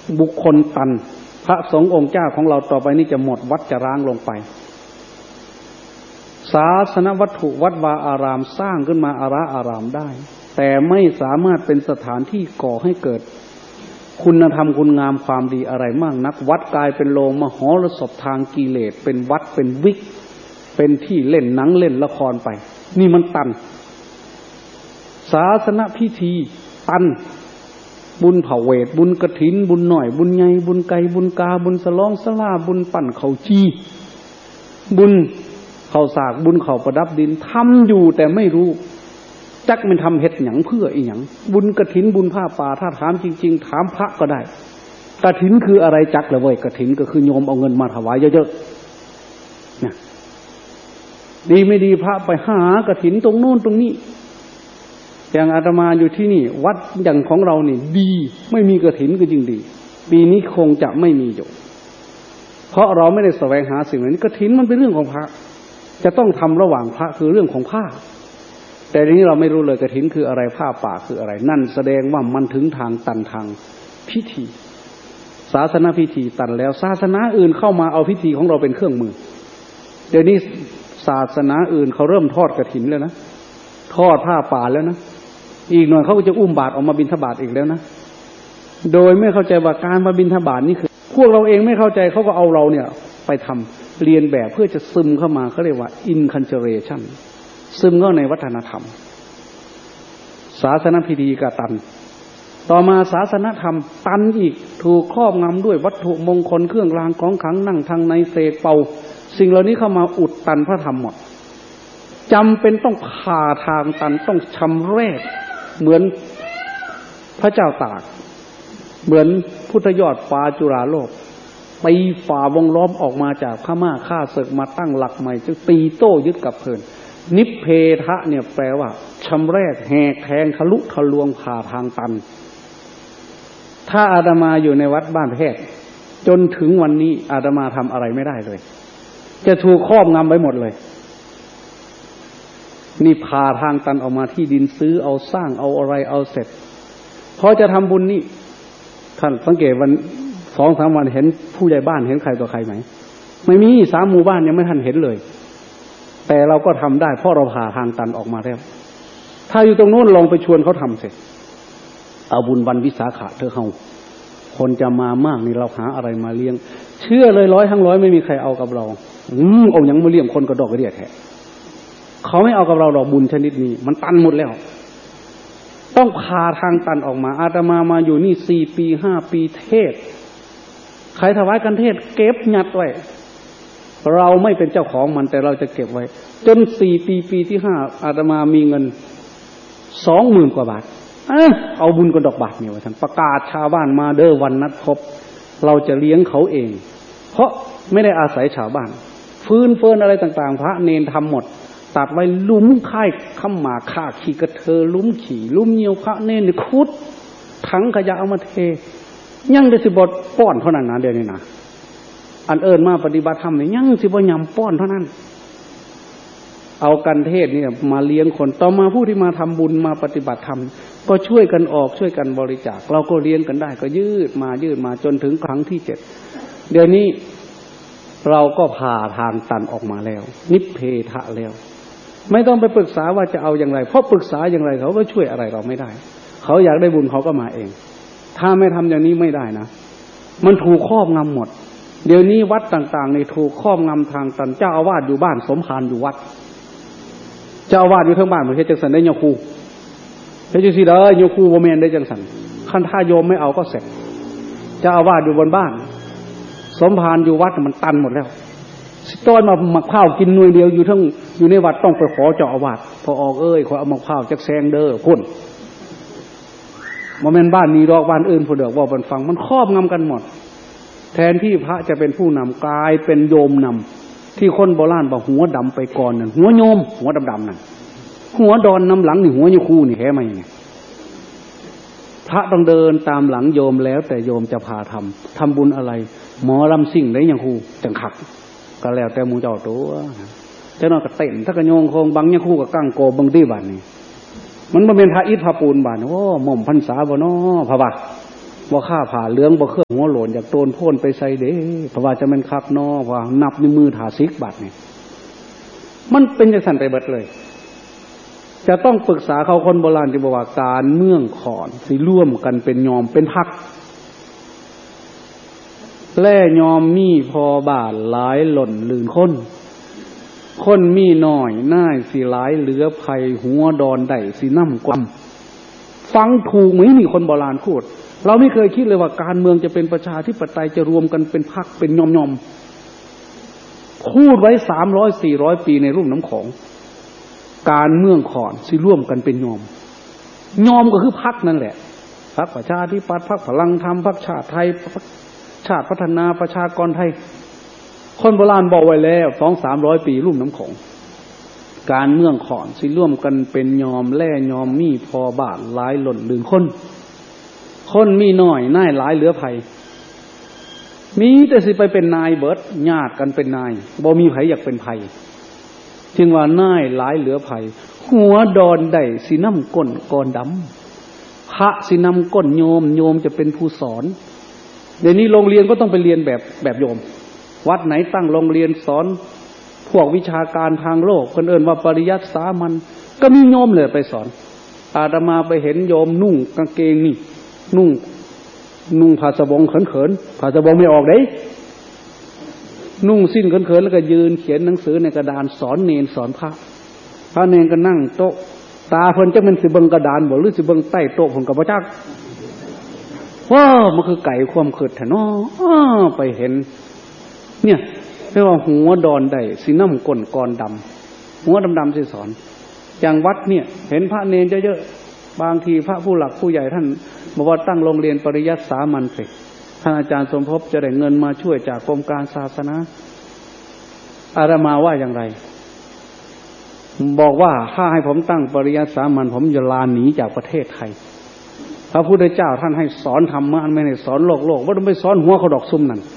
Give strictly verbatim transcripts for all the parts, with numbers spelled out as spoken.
บุคคลตันพระสงฆ์องค์เจ้าของเราต่อไปนี้จะหมดวัดจะร้างลงไปศาสนวัตถุวัดวาอารามสร้างขึ้นมาอาราอารามได้แต่ไม่สามารถเป็นสถานที่ก่อให้เกิดคุณธรรมคุณงามความดีอะไรมากนักวัดกลายเป็นโรงมหรสพทางกิเลสเป็นวัดเป็นวิกเป็นที่เล่นหนังเล่นละครไปนี่มันตันศาสนพิธีตันบุญเผาเวทบุญกฐินบุญหน่อยบุญใหญ่บุญไก่บุญกาบุญสลองสลาบุญปั่นเขาจีบุญเขาสากบุญเขาประดับดินทำอยู่แต่ไม่รู้จักมันทำเฮ็ดหยังเพื่ออีหยังบุญกฐินบุญผ้าป่าถ้าถามจริงๆถามพระก็ได้กฐินคืออะไรจักเลยเว้ยกฐินก็คือโยมเอาเงินมาถวายเยอะๆนะดีไม่ดีพระไปหากฐินตรงโน้นตรงนี้อย่างอาตมาอยู่ที่นี่วัดอย่างของเรานี่ดีไม่มีกฐินก็จริงดีปีนี้คงจะไม่มีอยู่เพราะเราไม่ได้แสวงหาสิ่งนี้กฐินมันเป็นเรื่องของพระจะต้องทำระหว่างพระคือเรื่องของผ้าแต่ทีนี้เราไม่รู้เลยกฐินคืออะไรผ้าป่าคืออะไรนั่นแสดงว่ามันถึงทางตันทางพิธีศาสนาพิธีตันแล้วศาสนาอื่นเข้ามาเอาพิธีของเราเป็นเครื่องมือเดี๋ยวนี้ศาสนาอื่นเขาเริ่มทอดกฐินแล้วนะทอดผ้าป่าแล้วนะอีกหน่อยเขาก็จะอุ้มบาตรออกมาบิณฑบาตอีกแล้วนะโดยไม่เข้าใจว่าการมาบิณฑบาตนี่คือพวกเราเองไม่เข้าใจเขาก็เอาเราเนี่ยไปทำเรียนแบบเพื่อจะซึมเข้ามาเขาเรียกว่า inculturation ซึมเข้าในวัฒนธรรมศาสนพิธีก็ตันต่อมาศาสนธรรมตันอีกถูกครอบงำด้วยวัตถุมงคลเครื่องรางของขลังนั่งทางในเสกเป่าสิ่งเหล่านี้เข้ามาอุดตันพระธรรมหมดจำเป็นต้องผ่าทางตันต้องชำแรกเหมือนพระเจ้าตากเหมือนพุทธยอดฟ้าจุฬาโลกตีฝ่าวงล้อมออกมาจากพม่าฆ่าศึกมาตั้งหลักใหม่จึงตีโต้ยึดกับเพลินนิพเพทะเนี่ยแปลว่าชำแรกแหกแทงทะลุทะลวงผ่าทางตันถ้าอาตมาอยู่ในวัดบ้านแพทย์จนถึงวันนี้อาตมาทำอะไรไม่ได้เลยจะถูกครอบงำไปหมดเลยนี่ผ่าทางตันออกมาที่ดินซื้อเอาสร้างเอาอะไรเอาเสร็จพอจะทำบุญนี่ท่านสังเกตวันสองสามวันเห็นผู้ใหญ่บ้านเห็นใครต่อใครไหมไม่มีสามหมู่บ้านยังไม่ทันเห็นเลยแต่เราก็ทำได้เพราะเราผ่าทางตันออกมาแล้วถ้าอยู่ตรงโน้นลองไปชวนเขาทำเสร็จเอาบุญวันวิสาขะเธอเฮาคนจะมามากนี่เราหาอะไรมาเลี้ยงเชื่อเลยร้อยทั้งร้อยไม่มีใครเอากับเราอืมเอาอย่างมาเลี้ยงคนกระดอกกระเดี่ยแท้เขาไม่เอากับเราดอกบุญชนิดนี้มันตันหมดแล้วต้องพาทางตันออกมาอาตมามาอยู่นี่สี่ปีห้าปีเทศใครถวายกันเทศเก็บยัดไว้เราไม่เป็นเจ้าของมันแต่เราจะเก็บไว้จนสี่ปีปีที่ห้าอาตมามีเงินสองหมื่นกว่าบาทเอาบุญกับดอกบาทเนี่ยว่าท่านประกาศชาวบ้านมาเด้อวันนัดพบเราจะเลี้ยงเขาเองเพราะไม่ได้อาศัยชาวบ้านฟื้นเฟินอะไรต่างๆพระเนนทำหมดตัดไว้ลุ้มค่ายขำหมาฆ่าขี่กระเทอลุ้มขี่ลุ้มเหี่ยวพระเนนนี่คุดถังขยะเอามาเทยังได้สิบทป้อนเท่านั้นนะเดี๋ยวนี้นะอันเอิญมาปฏิบัติธรรมเนี่ยยังสิบ่ยำป้อนเท่านั้นเอากันเทศเนี่ยมาเลี้ยงคนต่อมาผู้ที่มาทำบุญมาปฏิบัติธรรมก็ช่วยกันออกช่วยกันบริจาคเราก็เลี้ยงกันได้ก็ยืดมายืดมาจนถึงครั้งที่เจ็ดเดี๋ยวนี้เราก็ผ่าทางตันออกมาแล้วนิพเพทะแล้วไม่ต้องไปปรึกษาว่าจะเอาอย่างไรเพราะปรึกษาอย่างไรเขาก็ช่วยอะไรเราไม่ได้เขาอยากได้บุญเขาก็มาเองถ้าไม่ทำอย่างนี้ไม่ได้นะมันถูกครอบงำหมดเดี๋ยวนี้วัดต่างๆในถูกครอบงำทางตันเจ้าอาวาสอยู่บ้านสมภารอยู่วัดเจ้าอาวาสอยู่ทั้งบ้านเหมือนเฮ็ดจังสันได้โยคูเฮ็ดจังซี่เด้อโยคูบ่แม่นได้จังสันคันถ้าโยมไม่เอาก็เสร็จเจ้าอาวาสอยู่บนบ้านสมภารอยู่วัดมันตันหมดแล้วต้อนมาหมักข้าวกินหน่วยเดียวอยู่ทั้งอยู่ในวัดต้องไปขอเจ้าอาวาสพอออกเอ้ยขอเอาหมักข้าวจักแซงเด้อพุ่นบ่แม่นบ้านนี้ดอกบ้านอื่นผู้เดือกว่าบ่ฟังมันครอบงำกันหมดแทนที่พระจะเป็นผู้นำกลายเป็นโยมนำที่คนโบราณบอกหัวดำไปก่อนนั่นหัวโยมหัวดำๆนั่นหัวดอนน้ำหลังนี่หัวโยคูนี่แท้ไหมไงพระต้องเดินตามหลังโยมแล้วแต่โยมจะพาทำทำบุญอะไรหมอลำสิ่งได้ยังคูจังขัดก็แล้วแต่หมูเจ้าตัวเจ้าน้อยก็เต้นถ้ากระโยงคงบังยังคูกับกั้งโกบังดีบันนี่มันมาเป็นพระอิฐพระปูนบานโอ้หม่อมพรรษาบ่น้อพระบาว่าข้าผ่าเหลืองบ่เครื่องหัวโหลนอยากโดนพ่นไปใส่เด้เพราะว่าจะมันคักนอว่านับในมือถาซิกบัตรนี่มันเป็นจังซั่นไปเบิดเลยจะต้องปรึกษาเขาคนโบราณจะบอกว่าการเมืองขอนสิร่วมกันเป็นยอมเป็นพรรคแล่ยอมมีพอบาทหลายหล่นลื่นคนคนมีน้อยน่ายสิหลายเหลือภัยหัวดอนได้สิน้ำกวมฟังถูกไหมนี่คนโบราณพูดเราไม่เคยคิดเลยว่าการเมืองจะเป็นประชาธิปไตยจะรวมกันเป็นพรรคเป็นยอมยอมพูดไว้สามร้อยสี่ร้อยปีในรุ่มน้ำของการเมืองขอนสิร่วมกันเป็นยอมยอมก็คือพรรคนั่นแหละพรรคประชาธิปัตย์พรรคพลังธรรมพรรคชาติไทยชาติพัฒนาประชากรไทยคนโบราณบอกไว้แล้วสองสามร้อยปีรุ่มน้ำของการเมืองขอนสิร่วมกันเป็นยอมแล่ยอมมีพอบาทหลายหล่นลื่นคนคนมีน้อยน่ายหลายเหลือภัยมีแต่สิไปเป็นนายเบิดญาติกันเป็นนายบ่มีไผอยากเป็นไผจึงว่าน่ายหลายเหลือภัยหัวดอนได้สิน้ำก้นกอนดำพระสิน้ำก้นโยมโยมจะเป็นผู้สอนเดี๋ยวนี้โรงเรียนก็ต้องไปเรียนแบบแบบโยมวัดไหนตั้งโรงเรียนสอนพวกวิชาการทางโลกคนเอิ้นว่าปริยัติสามัญก็มีโยมเลยไปสอนอาตมาไปเห็นโยมนุ่งกางเกงนี่นุ่งนุ่งผ้าสบงเขินๆผ้าสบงไม่ออกเด้นุ่งสิ้นเขินๆแล้วก็ยืนเขียนหนังสือในกระดานสอนเนรสอนพระพระเนรก็นั่งโต๊ะตาเพิ่นจักมันสิเบิ่งกระดานบ่หรือสิเบิ่งใต้โต๊ะผมก็บ่จักว้ามันคือไก่ความคิดแท้เนาะอ้อไปเห็นเนี่ยเรียกว่าหัวดอนได้สิน้ำก้นกอนดำหัวดำๆสิสอนอย่างวัดเนี่ยเห็นพระเนรเยอะๆบางทีพระผู้หลักผู้ใหญ่ท่านบอกว่าตั้งโรงเรียนปริยัติสามัญไปท่านอาจารย์สมภพจะได้เงินมาช่วยจากกรมการศาสนาอาตมาว่าอย่างไรบอกว่าถ้าให้ผมตั้งปริยัติสามัญผมจะลาหนีจากประเทศไทยพระพุทธเจ้าท่านให้สอนธรรมะไม่ได้สอนโลกโลกว่าต้องไปสอนหัวเขาดอกซุ่มนั่น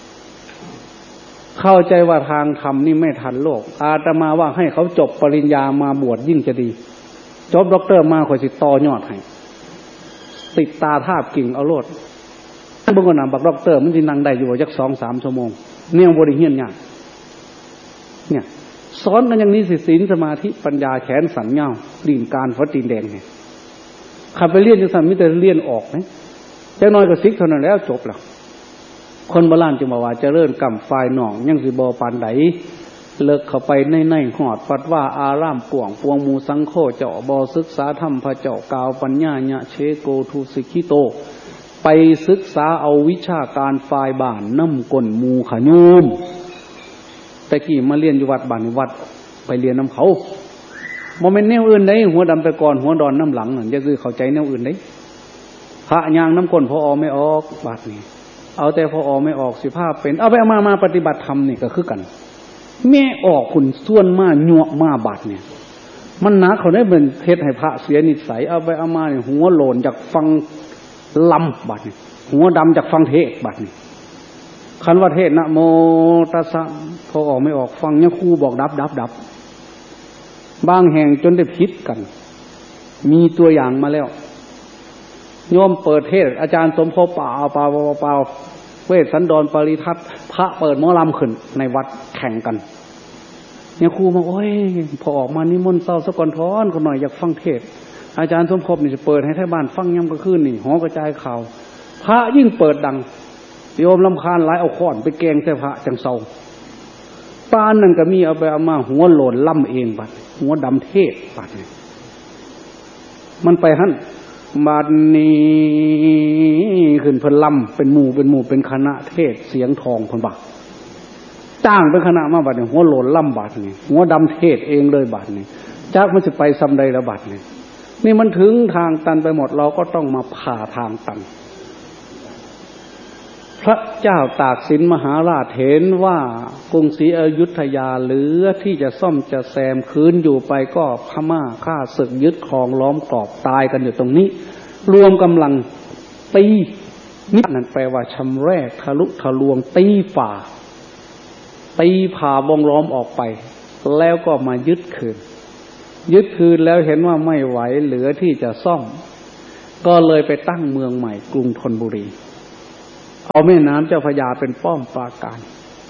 เข้าใจว่าทางธรรมนี่ไม่ทันโลกอาตมาว่าให้เขาจบปริญญามาบวชยิ่งจะดีจบด็อกเตอร์มาคอยสิต่อยอดให้ติดตาทาบกิ่งเอาโลดบางคนน่ะบักด็อกเตอร์มันสินั่งได้อยู่จัก สองสาม ชั่วโมงเนี่ยบ่ได้เฮียนยากเนี่ยสอนกันอย่างนี้สิศีลสมาธิปัญญาแขนสันเงาลีนการฟัดตีนแดงเนี่ยขับไปเรียนจังซั่นมีแต่เรียนออกมั้ยจักหน่อยก็ซิกเท่านั้นแล้วจบแล้วคนโบราณจึงบอกว่าเจริญกรรมฝ่ายหนองยังสิบ่ปานใดเลิกเข้าไปในๆหอดปัดว่าอารามป่วงปวงหมู่สังโฆเจ้าบ่ศึกษาธรรมพระเจ้ากาวปัญญายะเชโกทุสิกิโตไปศึกษาเอาวิชาการฝ่ายบ้านน้ำก้นหมู่ขะโยมแต่กี้มาเรียนอยู่วัดบ้านวัดไปเรียนน้ำเขาบ่แม่นแนวอื่นได้หัวดำไปก่อนหัวดอนน้ำหลังนั่นจะคือเข้าใจแนวอื่นได้พระย่างน้ำก้นพออไม่ออกบาดนี้เอาแต่พออไม่ออกสิภาพเป็นเอาไปเอามามาปฏิบัติธรรมนี่ก็คือกันแม่ออกคุณส่วนมาหยวกมาบาดเนี่ยมันหนักเขาได้เป็นเฮ็ดให้พระเสียนิสัยเอาไปเอามาเนี่ยหัวโลนจากฟังลำบาดเนี่ยหัวดำจากฟังเทศบาดเนี่ยคันว่าเทศนะโมตัสสะพอออกไม่ออกฟังเนี่ยครูบอกดับดับดับบางแห่งจนได้พิษกันมีตัวอย่างมาแล้วโยมเปิดเทศอาจารย์สมภพเปล่าเปล่าเปล่าเวสสันดรปริทัศน์พระเปิดหมอลำขึ้นในวัดแข่งกันเนี่ยครูมาโอ้ยพอออกมานิมนต์เศร้าสะก่อนท้อนก็หน่อยอยากฟังเทศอาจารย์สมภพนี่จะเปิดให้ท่านบ้านฟังย่ำก็ขึ้นนี่หอกระจายข่าวพระยิ่งเปิดดังโยมลำคาญหลายเอาค้อนไปแกงใส่พระจังเศร้าปานนั่นก็มีเอาไปเอามาหัวโหล่นล่ำเองบัดหัวดำเทศบัดเนี่ยมันไปหั่นบัดนี้ขึ้นเพิ่นล่ำเป็นหมู่เป็นหมู่เป็นคณะเทศเสียงทองเพิ่นบักจ้างเป็นคณะมาบัดนี้หัวโหล่นล่ำบัดนี่หัวดำเทศเองเลยบัดนี่จักมันจะไปซ้ำใดละบัดนี่นี่มันถึงทางตันไปหมดเราก็ต้องมาผ่าทางตันพระเจ้าตากสินมหาราชเห็นว่ากรุงศรีอยุธยาเหลือที่จะซ่อมจะแซมคืนอยู่ไปก็พม่าฆ่าศึกยึดครองล้อมกรอบตายกันอยู่ตรงนี้รวมกำลังตีนี่นั่นแปลว่าชำแรกทะลุทะลวงตีฝ่าตีผ่าวงล้อมออกไปแล้วก็มายึดคืนยึดคืนแล้วเห็นว่าไม่ไหวเหลือที่จะซ่อมก็เลยไปตั้งเมืองใหม่กรุงธนบุรีเอาแม่น้ำเจ้าพระยาเป็นป้อมปราการ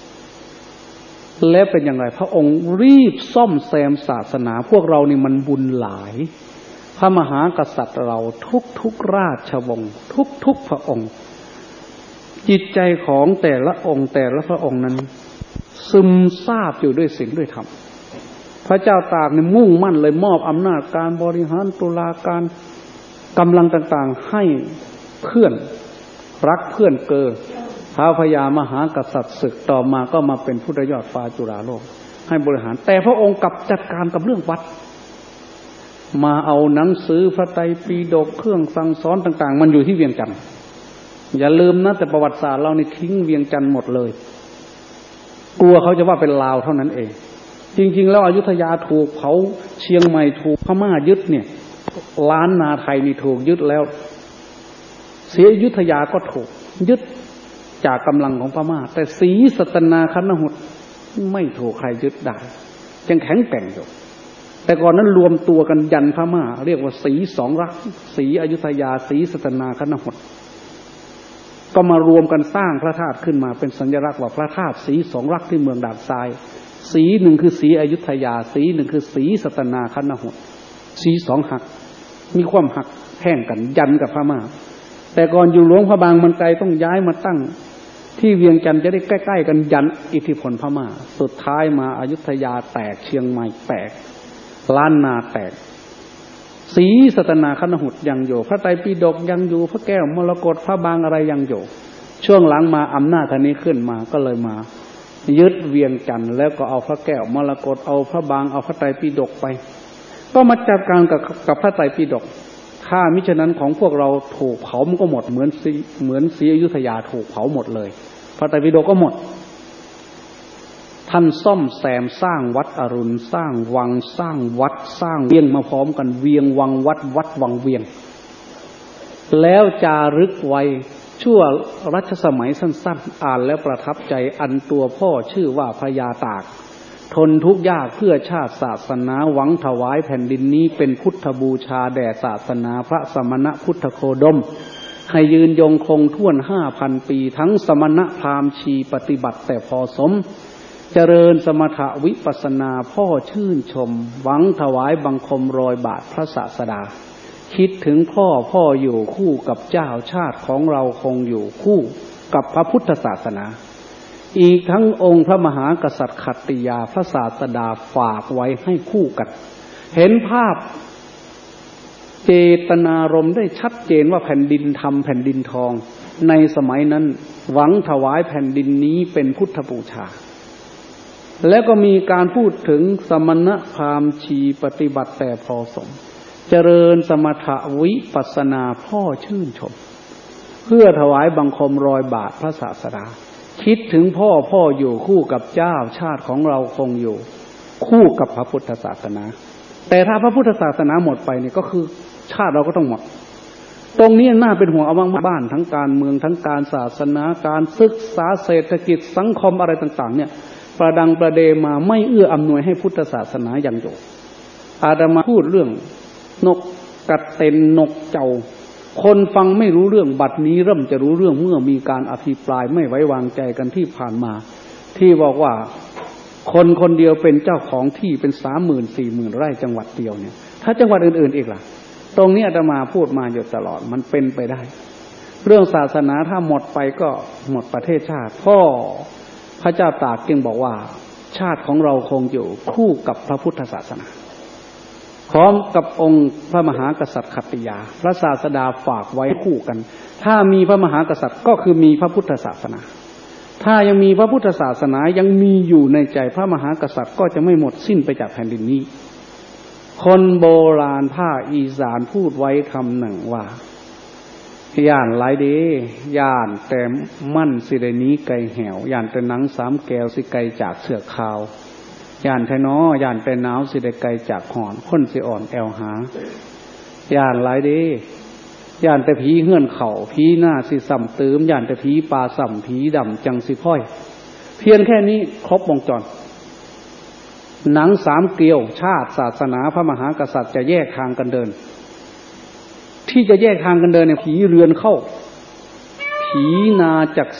และเป็นอย่างไรพระองค์รีบซ่อมแซมศาสนาพวกเรานี่มันบุญหลายพระมหากษัตริย์เราทุกทุกราชวงศ์ทุกทุกพระองค์จิตใจของแต่ละองค์แต่ละพระองค์นั้นซึมซาบอยู่ด้วยศีลด้วยธรรมพระเจ้าตากเนี่ยมุ่งมั่นเลยมอบอำนาจการบริหารตุลาการกำลังต่างๆให้เพื่อนรักเพื่อนเกินท้าวพญามหากษัตริย์ศึกต่อมาก็มาเป็นพุทธยอดฟ้าจุฬาโลกให้บริหารแต่พระองค์กลับจัดการกับเรื่องวัดมาเอาหนังสือพระไตรปิฎกเครื่องสั่งสอนต่างๆมันอยู่ที่เวียงจันทร์อย่าลืมนะแต่ประวัติศาสตร์เรานี่ทิ้งเวียงจันทร์หมดเลยกลัวเขาจะว่าเป็นลาวเท่านั้นเองจริงๆแล้วอยุธยาถูกเผาเชียงใหม่ถูกพม่ายึดเนี่ยล้านนาไทยนี่ถูกยึดแล้วศรีอยุธยาก็ถูกยึดจากกำลังของพม่าแต่ศรีสัตนาคณหุตไม่ถูกใครยึดได้ยังแข็งแกร่งอยู่แต่ก่อนนั้นรวมตัวกันยันพม่าเรียกว่าศรีสองรักศรีอยุธยาศรีสัตนาคณหุตก็มารวมกันสร้างพระธาตุขึ้นมาเป็นสัญลักษณ์ว่าพระธาตุศรีสองรักที่เมืองด่านทรายศรีหนึ่งคือศรีอยุธยาศรีหนึ่งคือศรีสัตนาคณหุตศรีสองหักมีความหักแห่งกันยันกับพม่าแต่ก่อนอยู่หลวงพระบางมันไกลต้องย้ายมาตั้งที่เวียงจันทร์จะได้ใกล้ๆกันยันอิทธิพลพม่าสุดท้ายมาอยุธยาแตกเชียงใหม่แตกล้านนาแตกศรีสัตนาคณหุตยังอยู่พระไตรปิฎกยังอยู่พระแก้วมรกตพระบางอะไรยังอยู่ช่วงหลังมาอำนาจอันนี้ขึ้นมาก็เลยมายึดเวียงจันทร์แล้วก็เอาพระแก้วมรกตเอาพระบางเอาพระไตรปิฎกไปก็มาจัดการกับกับพระไตรปิฎกถ้ามิฉะนั้นของพวกเราถูกเผามันก็หมดเหมือนเหมือนศรีอยุธยาถูกเผาหมดเลยพระไตรปิฎกก็หมดท่านซ่อมแซมสร้างวัดอรุณสร้างวังสร้างวัดสร้างเวียงมาพร้อมกันเวียงวังวัดวัดวังเวียงแล้วจารึกไว้ชั่วรัชสมัยสั้นๆอ่านแล้วประทับใจอันตัวพ่อชื่อว่าพญาตากทนทุกข์ยากเพื่อชาติศาสนาหวังถวายแผ่นดินนี้เป็นพุทธบูชาแด่ศาสนาพระสมณพุทธโคดมให้ยืนยงคงท่วนห้าพันปีทั้งสมณพราหมณ์ชีปฏิบัติแต่พอสมเจริญสมถะวิปัสสนาพ่อชื่นชมหวังถวายบังคมรอยบาทพระศาสดาคิดถึงพ่อพ่ออยู่คู่กับเจ้าชาติของเราคงอยู่คู่กับพระพุทธศาสนาอีกทั้งองค์พระมหากษัตริย์ขัตติยาพระศาสดาฝากไว้ให้คู่กันเห็นภาพเจตนารมณ์ได้ชัดเจนว่าแผ่นดินทำแผ่นดินทองในสมัยนั้นหวังถวายแผ่นดินนี้เป็นพุทธบูชาแล้วก็มีการพูดถึงสมณพราหมณ์ชีปฏิบัติแต่พอสมเจริญสมถะวิปัสสนาพ่อชื่นชมเพื่อถวายบังคมรอยบาทพระศาสดาคิดถึงพ่อพ่ออยู่คู่กับเจ้าชาติของเราคงอยู่คู่กับพระพุทธศาสนาแต่ถ้าพระพุทธศาสนาหมดไปเนี่ยก็คือชาติเราก็ต้องหมดตรงนี้น่าเป็นห่วงเอาบ้านทั้งการเมืองทั้งการศาสนาการศึกษาเศรษฐกิจสังคมอะไรต่างๆเนี่ยประดังประเดมาไม่เอื้ออำนวยให้พุทธศาสนายังอยู่อาตมาพูดเรื่องนกกระเต็นนกเจ้าคนฟังไม่รู้เรื่องบัดนี้เริ่มจะรู้เรื่องเมื่อมีการอภิปรายไม่ไว้วางใจกันที่ผ่านมาที่บอกว่าคนคนเดียวเป็นเจ้าของที่เป็นสามหมื่นสี่หมื่นไร่จังหวัดเดียวเนี่ยถ้าจังหวัดอื่นๆอีกล่ะตรงนี้อาตมาพูดมาอยู่ตลอดมันเป็นไปได้เรื่องศาสนาถ้าหมดไปก็หมดประเทศชาติพ่อพระเจ้าตากจึงบอกว่าชาติของเราคงอยู่คู่กับพระพุทธศาสนาพร้อมกับองค์พระมหากษัตริย์ขัตติยาพระศาสดาฝากไว้คู่กันถ้ามีพระมหากษัตริย์ก็คือมีพระพุทธศาสนาถ้ายังมีพระพุทธศาสนายังมีอยู่ในใจพระมหากษัตริย์ก็จะไม่หมดสิ้นไปจากแผ่นดินนี้คนโบราณภาคอีสานพูดไว้คำหนึ่งว่าย่านหลายเด้ย่านแต่มั่นสิได้นี้ไกลแหวย่านแต่หนังสามแก้วสิไกลจากเสือขาวย่านไทน้อย่านแต่หนาวสิได้ไกลจากหอนคนสิอ่อนแอวหาย่านหลายเด้ย่านแต่ผีเฮือนเข่าผีหน้าสิสัมตืมย่านแต่ผีปลาสัมผีดำจังสิพ้อยเพียงแค่นี้ครบวงจรหนังสามเกลียวชาติศาสนาพระมหากษัตริย์จะแยกทางกันเดินที่จะแยกทางกันเดินเนี่ยผีเรือนเข้าผีนาจัก